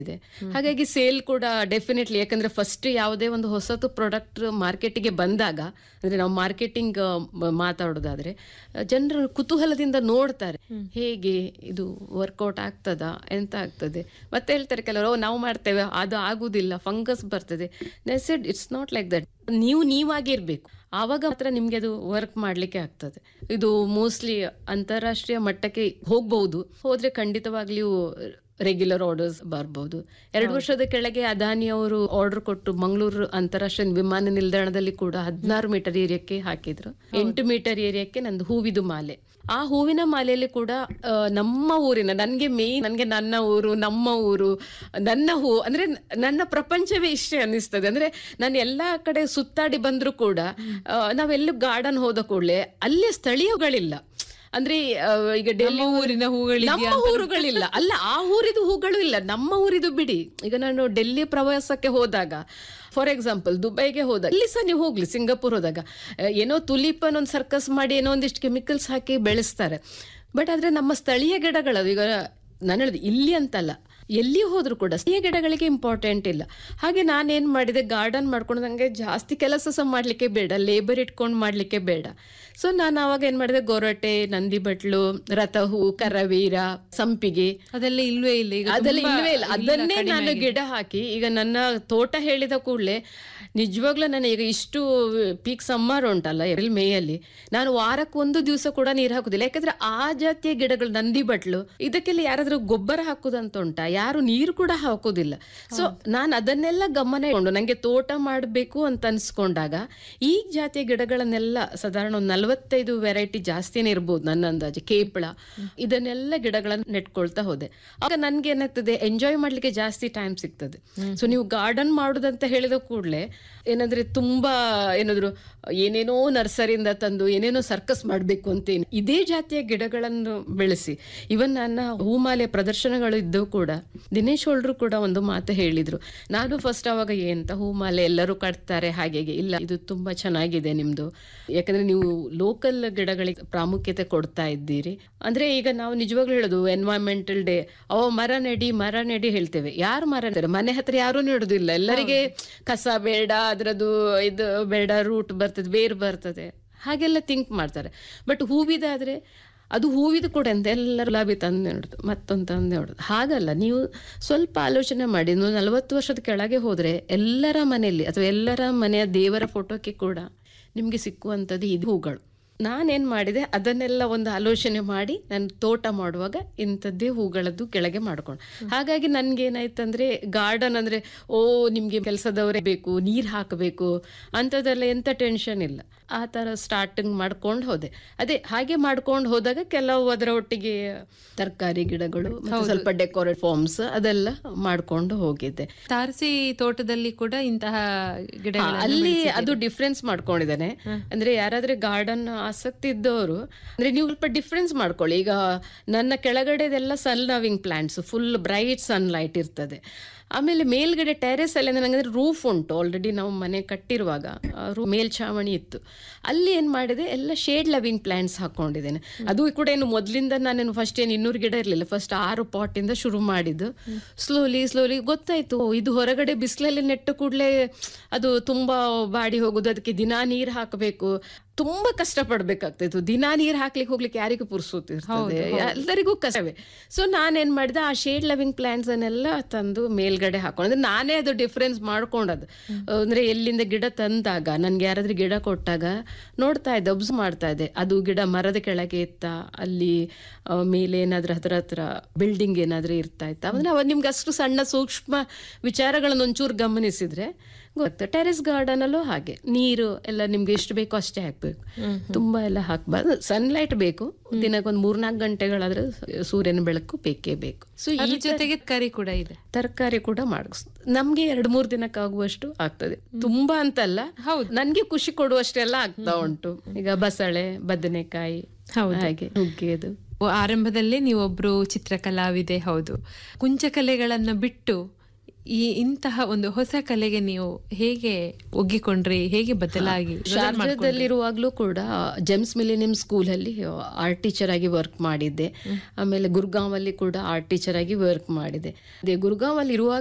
ಇದೆ. ಹಾಗಾಗಿ ಸೇಲ್ ಕೂಡ ಡೆಫಿನೆಟ್ಲಿ, ಯಾಕಂದ್ರೆ ಫಸ್ಟ್ ಯಾವುದೇ ಒಂದು ಹೊಸತು ಪ್ರಾಡಕ್ಟ್ ಮಾರ್ಕೆಟಿಗೆ ಬಂದಾಗ, ಅಂದ್ರೆ ನಾವು ಮಾರ್ಕೆಟಿಂಗ್ ಮಾತಾಡೋದಾದ್ರೆ, ಜನರು ಕುತೂಹಲದಿಂದ ನೋಡ್ತಾರೆ ಹೇಗೆ ಇದು ವರ್ಕೌಟ್ ಆಗ್ತದಾ, ಎಂತ ಆಗ್ತದೆ. ಮತ್ತೆ ಹೇಳ್ತಾರೆ ಕೆಲವರು, ನಾವು ಮಾಡ್ತೇವೆ ಅದು ಆಗುದಿಲ್ಲ, ಫಂಗಸ್ ಬರ್ತದೆ. Shed it's not like that. ನೀವಾಗಿರ್ಬೇಕು, ಆವಾಗ ಮಾತ್ರ ನಿಮ್ಗೆ ಅದು ವರ್ಕ್ ಮಾಡ್ಲಿಕ್ಕೆ ಆಗ್ತದೆ. ಇದು ಮೋಸ್ಟ್ಲಿ ಅಂತಾರಾಷ್ಟ್ರೀಯ ಮಟ್ಟಕ್ಕೆ ಹೋಗ್ಬಹುದು, ಹೋದ್ರೆ ಖಂಡಿತವಾಗ್ಲಿಯೂ ರೆಗ್ಯುಲರ್ ಆರ್ಡರ್ಸ್ ಬರ್ಬಹುದು. 2 ವರ್ಷದ ಕೆಳಗೆ ಅದಾನಿ ಅವರು ಆರ್ಡರ್ ಕೊಟ್ಟು ಮಂಗಳೂರು ಅಂತಾರಾಷ್ಟ್ರೀಯ ವಿಮಾನ ನಿಲ್ದಾಣದಲ್ಲಿ ಕೂಡ 16 ಮೀಟರ್ ಏರಿಯಾಕ್ಕೆ ಹಾಕಿದ್ರು. 8 ಮೀಟರ್ ಏರಿಯಾಕ್ಕೆ ನಂದು ಹೂವಿದು ಮಾಲೆ. ಆ ಹೂವಿನ ಮಾಲೆಯಲ್ಲಿ ಕೂಡ ನಮ್ಮ ಊರಿನ, ನನ್ಗೆ ನನ್ನ ಊರು, ನಮ್ಮ ಊರು, ನನ್ನ ಹೂ ಅಂದ್ರೆ ನನ್ನ ಪ್ರಪಂಚವೇ ಇಷ್ಟೇ ಅನ್ನಿಸ್ತದೆ. ಅಂದ್ರೆ ನಾನು ಎಲ್ಲಾ ಕಡೆ ಸುತ್ತಾಡಿ ಬಂದ್ರು ಕೂಡ ನಾವೆಲ್ಲೂ ಗಾರ್ಡನ್ ಹೋದ ಕೂಡಲೇ ಅಲ್ಲಿ ಸ್ಥಳೀಯಗಳಿಲ್ಲ. ಅಂದ್ರೆ ಈಗ ಡೆಲ್ಲಿ ಊರಿನ ನಮ್ಮ ಊರುಗಳಿಲ್ಲ, ಅಲ್ಲ ಆ ಊರಿದು ಹೂಗಳು ಇಲ್ಲ, ನಮ್ಮ ಊರಿದು ಬಿಡಿ. ಈಗ ನಾನು ಡೆಲ್ಲಿ ಪ್ರವಾಸಕ್ಕೆ ಹೋದಾಗ, ಫಾರ್ ಎಕ್ಸಾಂಪಲ್ ದುಬೈಗೆ ಹೋದಾಗ, ಇಲ್ಲಿ ಸಹ ನೀವು ಹೋಗ್ಲಿ, ಸಿಂಗಾಪುರ್ ಹೋದಾಗ ಏನೋ ತುಲಿಪ್ ಅನ್ನೊಂದು ಸರ್ಕಸ್ ಮಾಡಿ ಏನೋ ಒಂದಿಷ್ಟು ಕೆಮಿಕಲ್ಸ್ ಹಾಕಿ ಬೆಳೆಸ್ತಾರೆ. ಬಟ್ ಆದ್ರೆ ನಮ್ಮ ಸ್ಥಳೀಯ ಗಿಡಗಳು, ಈಗ ನಾನು ಹೇಳಿದೆ ಇಲ್ಲಿ ಅಂತಲ್ಲ, ಎಲ್ಲಿ ಹೋದ್ರು ಕೂಡ ಸ್ಥಳೀಯ ಗಿಡಗಳಿಗೆ ಇಂಪಾರ್ಟೆಂಟ್ ಇಲ್ಲ. ಹಾಗೆ ನಾನೇನ್ ಮಾಡಿದೆ, ಗಾರ್ಡನ್ ಮಾಡ್ಕೊಂಡು ನಂಗೆ ಜಾಸ್ತಿ ಕೆಲಸ ಸಹ ಮಾಡ್ಲಿಕ್ಕೆ ಬೇಡ, ಲೇಬರ್ ಇಟ್ಕೊಂಡು ಮಾಡ್ಲಿಕ್ಕೆ ಬೇಡ. ಸೊ ನಾನು ಅವಾಗ ಏನ್ ಮಾಡಿದೆ, ಗೊರಟೆ, ನಂದಿ ಬಟ್ಲು, ರಥಹೂ, ಕರವೀರ, ಸಂಪಿಗೆ ಅದೆಲ್ಲ ಇಲ್ವೇ ಇಲ್ಲ ಈಗ, ಅದೆಲ್ಲ ಇಲ್ವೇ ಇಲ್ಲ. ಅದನ್ನೇ ನಾನು ಗಿಡ ಹಾಕಿ, ಈಗ ನನ್ನ ತೋಟ ಹೇಳಿದ ಕೂಡಲೇ ನಿಜವಾಗ್ಲೂ ನಾನು ಈಗ ಇಷ್ಟು ಪೀಕ್ ಸಮ್ಮರ್ ಉಂಟಲ್ಲ, ಏಪ್ರಿಲ್ ಮೇಯಲ್ಲಿ ನಾನು ವಾರಕ್ಕೆ 1 ದಿವಸ ಕೂಡ ನೀರು ಹಾಕುದಿಲ್ಲ. ಯಾಕಂದ್ರೆ ಆ ಜಾತಿಯ ಗಿಡಗಳು, ನಂದಿ ಬಟ್ಲು, ಇದಕ್ಕೆಲ್ಲ ಯಾರಾದ್ರೂ ಗೊಬ್ಬರ ಹಾಕುದಂತ ಉಂಟಾ? ಯಾರು ನೀರು ಕೂಡ ಹಾಕೋದಿಲ್ಲ. ಸೊ ನಾನು ಅದನ್ನೆಲ್ಲ ಗಮನ ಇಟ್ಕೊಂಡು ನಂಗೆ ತೋಟ ಮಾಡಬೇಕು ಅಂತ ಅನ್ಸ್ಕೊಂಡಾಗ ಈ ಜಾತಿಯ ಗಿಡಗಳನ್ನೆಲ್ಲ ಸಾಧಾರಣ 45 ವೆರೈಟಿ ಜಾಸ್ತಿನೇ ಇರ್ಬೋದು ನನ್ನ ಅಂದಾಜು, ಕೇಪಳ, ಇದನ್ನೆಲ್ಲ ಗಿಡಗಳನ್ನ ನೆಟ್ಕೊಳ್ತಾ ಹೋದೆ. ಆಗ ನನ್ಗೆ ಏನಾಗ್ತದೆ, ಎಂಜಾಯ್ ಮಾಡ್ಲಿಕ್ಕೆ ಜಾಸ್ತಿ ಟೈಮ್ ಸಿಗ್ತದೆ. ಸೊ ನೀವು ಗಾರ್ಡನ್ ಮಾಡುದಂತ ಹೇಳಿದ ಕೂಡಲೇ ಏನಂದ್ರೆ ತುಂಬಾ ಏನಾದ್ರು ಏನೇನೋ ನರ್ಸರಿಯಿಂದ ತಂದು ಏನೇನೋ ಸರ್ಕಸ್ ಮಾಡ್ಬೇಕು ಅಂತೇನು, ಇದೇ ಜಾತಿಯ ಗಿಡಗಳನ್ನು ಬೆಳೆಸಿ. ಇವನ್ ನನ್ನ ಹೂಮಾಲೆ ಪ್ರದರ್ಶನಗಳು ಇದ್ದವು ಕೂಡ, ದಿನೇಶ್ ಹೊಳ್ರು ಕೂಡ ಒಂದು ಮಾತು ಹೇಳಿದ್ರು. ನಾನು ಫಸ್ಟ್ ಅವಾಗ ಎಂತ ಹೂಮಾಲೆ ಎಲ್ಲರೂ ಕಟ್ತಾರೆ ಹಾಗೆ, ಇಲ್ಲ ಇದು ತುಂಬಾ ಚೆನ್ನಾಗಿದೆ ನಿಮ್ದು, ಯಾಕಂದ್ರೆ ನೀವು ಲೋಕಲ್ ಗಿಡಗಳಿಗೆ ಪ್ರಾಮುಖ್ಯತೆ ಕೊಡ್ತಾ ಇದ್ದೀರಿ. ಅಂದ್ರೆ ಈಗ ನಾವು ನಿಜವಾಗ್ಲೂ ಹೇಳೋದು ಎನ್ವೈರನ್ಮೆಂಟಲ್ ಡೇ, ಮರ ನೆಡಿ ಹೇಳ್ತೇವೆ. ಯಾರು ಮರ ನೆಡ್ತಾರೆ? ಮನೆ ಹತ್ರ ಯಾರು ನೆಡುದಿಲ್ಲ. ಎಲ್ಲರಿಗೆ ಕಸ ಬೇಡ, ಅದ್ರದ್ದು ಇದು ಬೇಡ, ರೂಟ್ ಬರ್ತದೆ, ಬೇರು ಬರ್ತದೆ, ಹಾಗೆಲ್ಲ ಥಿಂಕ್ ಮಾಡ್ತಾರೆ. ಬಟ್ ಹೂವಿದಾದ್ರೆ ಅದು ಹೂವಿದು ಕೂಡ ಅಂತ ಎಲ್ಲರೂ ಗುಲಾಬಿ ತಂದು ನೆಡುದು, ಮತ್ತೊಂದು ತಂದು ನೆಡುದು. ಹಾಗಲ್ಲ, ನೀವು ಸ್ವಲ್ಪ ಆಲೋಚನೆ ಮಾಡಿ, 40 ವರ್ಷದ ಕೆಳಗೆ ಹೋದ್ರೆ ಎಲ್ಲರ ಮನೆಯಲ್ಲಿ ಅಥವಾ ಎಲ್ಲರ ಮನೆಯ ದೇವರ ಫೋಟೋಕ್ಕೆ ಕೂಡ ನಿಮ್ಗೆ ಸಿಕ್ಕುವಂಥದ್ದು ಇದು ಹೂಗಳು. ನಾನೇನ್ ಮಾಡಿದೆ, ಅದನ್ನೆಲ್ಲ ಒಂದು ಆಲೋಚನೆ ಮಾಡಿ ನಾನು ತೋಟ ಮಾಡುವಾಗ ಇಂಥದ್ದೇ ಹೂಗಳದ್ದು ಕೆಳಗೆ ಮಾಡ್ಕೊಂಡು. ಹಾಗಾಗಿ ನನ್ಗೇನಾಯ್ತಂದ್ರೆ, ಗಾರ್ಡನ್ ಅಂದ್ರೆ ನಿಮ್ಗೆ ಕೆಲಸದವರೇ ಬೇಕು, ನೀರ್ ಹಾಕಬೇಕು ಅಂಥದ್ದೆಲ್ಲ ಎಂತ ಟೆನ್ಷನ್ ಇಲ್ಲ. ಆ ತರ ಸ್ಟಾರ್ಟಿಂಗ್ ಮಾಡ್ಕೊಂಡು ಹೋದೆ. ಅದೇ ಹಾಗೆ ಮಾಡ್ಕೊಂಡು ಹೋದಾಗ ಕೆಲವು ಅದರ ಒಟ್ಟಿಗೆ ತರಕಾರಿ ಗಿಡಗಳು, ಸ್ವಲ್ಪ ಡೆಕೋರೇಟ್ ಫಾರ್ಮ್ಸ್ ಅದೆಲ್ಲ ಮಾಡ್ಕೊಂಡು ಹೋಗಿದ್ದೆ. ತಾರಸಿ ತೋಟದಲ್ಲಿ ಕೂಡ ಇಂತಹ ಗಿಡ ಅಲ್ಲಿ ಅದು ಡಿಫ್ರೆನ್ಸ್ ಮಾಡ್ಕೊಂಡಿದ್ದೇನೆ. ಅಂದ್ರೆ ಯಾರಾದ್ರೆ ಗಾರ್ಡನ್ ಆಸಕ್ತಿ ಇದ್ದವರು, ಅಂದ್ರೆ ನೀವು ಸ್ವಲ್ಪ ಡಿಫ್ರೆನ್ಸ್ ಮಾಡ್ಕೊಳ್ಳಿ. ಈಗ ನನ್ನ ಕೆಳಗಡೆದೆಲ್ಲ ಸನ್ loving plants, full bright sunlight ಇರ್ತದೆ. ಆಮೇಲೆ ಮೇಲ್ಗಡೆ ಟೆರೆಸ್ ಅಲ್ಲಿ ನನಗಂದ್ರೆ ರೂಫ್ ಉಂಟು, ಆಲ್ರೆಡಿ ನಾವು ಮನೆ ಕಟ್ಟಿರುವಾಗ ಮೇಲ್ಛಾವಣಿ ಇತ್ತು. ಅಲ್ಲಿ ಏನ್ ಮಾಡಿದೆ, ಎಲ್ಲ ಶೇಡ್ ಲವಿಂಗ್ ಪ್ಲಾಂಟ್ಸ್ ಹಾಕೊಂಡಿದ್ದೇನೆ. ಅದು ಕೂಡ ಏನು ಮೊದ್ಲಿಂದ ನಾನೇನು ಫಸ್ಟ್ ಏನು 200 ಗಿಡ ಇರಲಿಲ್ಲ, ಫಸ್ಟ್ 6 ಪಾಟ್ ಇಂದ ಶುರು ಮಾಡಿದ್ದು. ಸ್ಲೋಲಿ ಗೊತ್ತಾಯ್ತು, ಇದು ಹೊರಗಡೆ ಬಿಸಿಲಲ್ಲಿ ನೆಟ್ಟ ಕೂಡಲೇ ಅದು ತುಂಬಾ ಬಾಡಿ ಹೋಗುದು, ಅದಕ್ಕೆ ದಿನಾ ನೀರ್ ಹಾಕಬೇಕು, ತುಂಬಾ ಕಷ್ಟ ಪಡ್ಬೇಕಾಗ್ತಾಯಿತ್ತು. ದಿನಾ ನೀರ್ ಹೋಗ್ಲಿಕ್ಕೆ ಯಾರಿಗೂ ಪುರ್ಸೋತಿರ್ತದೆ, ಎಲ್ಲರಿಗೂ ಕಷ್ಟವೇ. ಸೊ ನಾನೇನ್ ಮಾಡಿದೆ, ಆ ಶೇಡ್ ಲವಿಂಗ್ ಪ್ಲಾಂಟ್ಸ್ ಅನ್ನೆಲ್ಲ ತಂದು ಮೇಲ್ಗಡೆ ಹಾಕೊಂಡು, ಅಂದ್ರೆ ನಾನೇ ಅದು ಡಿಫ್ರೆನ್ಸ್ ಮಾಡ್ಕೊಂಡದ್ದು. ಅಂದ್ರೆ ಎಲ್ಲಿಂದ ಗಿಡ ತಂದಾಗ ನನ್ಗೆ ಯಾರಾದ್ರೂ ಗಿಡ ಕೊಟ್ಟಾಗ ನೋಡ್ತಾ ಇದ್ದೆ, ಒಬ್ಸರ್ವ್ ಮಾಡ್ತಾ ಇದ್ದೆ, ಅದು ಗಿಡ ಮರದ ಕೆಳಗೆ ಇತ್ತ, ಅಲ್ಲಿ ಮೇಲೆ ಏನಾದ್ರೂ ಹತ್ರ ಬಿಲ್ಡಿಂಗ್ ಏನಾದ್ರೂ ಇರ್ತಾ ಇತ್ತ, ಅಂದ್ರೆ ಅವಾಗ ನಿಮ್ಗೆ ಅಷ್ಟು ಸಣ್ಣ ಸೂಕ್ಷ್ಮ ವಿಚಾರಗಳನ್ನ ಒಂಚೂರು ಗಮನಿಸಿದ್ರೆ ಗೊತ್ತು. ಟೆರೆಸ್ ಗಾರ್ಡನ್ ಅಲ್ಲೂ ಹಾಗೆ, ನೀರು ಎಲ್ಲ ನಿಮ್ಗೆ ಎಷ್ಟು ಬೇಕೋ ಅಷ್ಟೇ ಹಾಕ್ಬೇಕು, ತುಂಬಾ ಎಲ್ಲ ಹಾಕ್ಬಾರ್ದು. ಸನ್ಲೈಟ್ ಬೇಕು, ದಿನಕ್ಕೊಂದು 3-4 ಗಂಟೆಗಳಾದ್ರೆ ಸೂರ್ಯನ ಬೆಳಕು ಬೇಕೇ ಬೇಕು. ಸೊ ಈ ಜೊತೆಗೆ ತರಕಾರಿ ಕೂಡ ನಮ್ಗೆ 2-3 ದಿನಕ್ಕಾಗುವಷ್ಟು ಆಗ್ತದೆ. ತುಂಬಾ ಅಂತಲ್ಲ, ನನ್ಗೆ ಖುಷಿ ಕೊಡುವಷ್ಟೆಲ್ಲ ಆಗ್ತಾ ಉಂಟು. ಈಗ ಬಸಳೆ, ಬದನೆಕಾಯಿ, ಹಾಗೆ ನುಗ್ಗೆದು. ಆರಂಭದಲ್ಲೇ ನೀವೊಬ್ರು ಚಿತ್ರಕಲಾವಿದೆ, ಹೌದು. ಕುಂಚಕಲೆಗಳನ್ನ ಬಿಟ್ಟು ಇಂತಹ ಒಂದು ಹೊಸ ಕಲೆಗೆ ನೀವು ಹೇಗೆ ಒಗ್ಗಿಕೊಂಡ್ರಿ, ಹೇಗೆ ಬದಲಾಗಿ ಶಾರ್ಜಾದಲ್ಲಿರುವಾಗ್ಲೂ ಕೂಡ ಜೆಮ್ಸ್ ಮಿಲಿನಿಯಂ ಸ್ಕೂಲಲ್ಲಿ ಆರ್ಟ್ ಟೀಚರ್ ಆಗಿ ವರ್ಕ್ ಮಾಡಿದ್ದೆ. ಆಮೇಲೆ ಗುರ್ಗಾಂವ್ ಅಲ್ಲಿ ಕೂಡ ಆರ್ಟ್ ಟೀಚರ್ ಆಗಿ ವರ್ಕ್ ಮಾಡಿದೆ. ಅದೇ ಗುರ್ಗಾಂವ್ ಅಲ್ಲಿ ಇರುವಾಗ